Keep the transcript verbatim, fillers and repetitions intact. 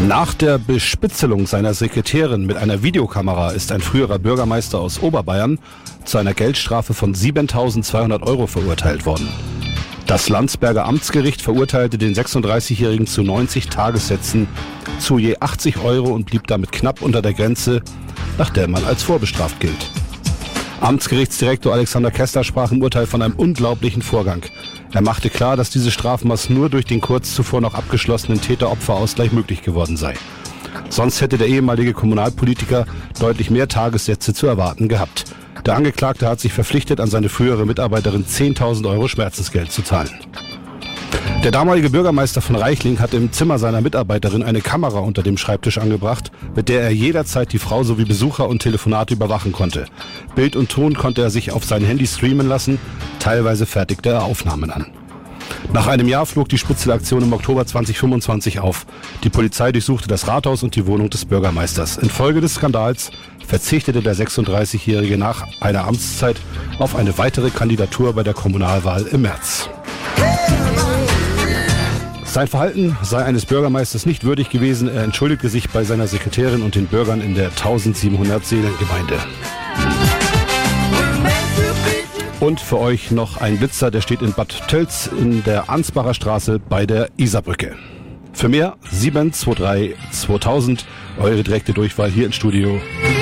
Nach der Bespitzelung seiner Sekretärin mit einer Videokamera ist ein früherer Bürgermeister aus Oberbayern zu einer Geldstrafe von siebentausendzweihundert Euro verurteilt worden. Das Landsberger Amtsgericht verurteilte den sechsunddreißigjährigen zu neunzig Tagessätzen zu je achtzig Euro und blieb damit knapp unter der Grenze, nach der man als vorbestraft gilt. Amtsgerichtsdirektor Alexander Kessler sprach im Urteil von einem unglaublichen Vorgang. Er machte klar, dass dieses Strafmaß nur durch den kurz zuvor noch abgeschlossenen Täter-Opfer-Ausgleich möglich geworden sei. Sonst hätte der ehemalige Kommunalpolitiker deutlich mehr Tagessätze zu erwarten gehabt. Der Angeklagte hat sich verpflichtet, an seine frühere Mitarbeiterin zehntausend Euro Schmerzensgeld zu zahlen. Der damalige Bürgermeister von Reichling hat im Zimmer seiner Mitarbeiterin eine Kamera unter dem Schreibtisch angebracht, mit der er jederzeit die Frau sowie Besucher und Telefonate überwachen konnte. Bild und Ton konnte er sich auf sein Handy streamen lassen, teilweise fertigte er Aufnahmen an. Nach einem Jahr flog die Spitzelaktion im Oktober zweitausendfünfundzwanzig auf. Die Polizei durchsuchte das Rathaus und die Wohnung des Bürgermeisters. Infolge des Skandals verzichtete der sechsunddreißigjährige nach einer Amtszeit auf eine weitere Kandidatur bei der Kommunalwahl im März. Sein Verhalten sei eines Bürgermeisters nicht würdig gewesen. Er entschuldigte sich bei seiner Sekretärin und den Bürgern in der eintausendsiebenhundert Seelengemeinde. Und für euch noch ein Blitzer, der steht in Bad Tölz in der Ansbacher Straße bei der Isarbrücke. Für mehr sieben zwei drei zweitausend, eure direkte Durchwahl hier im Studio.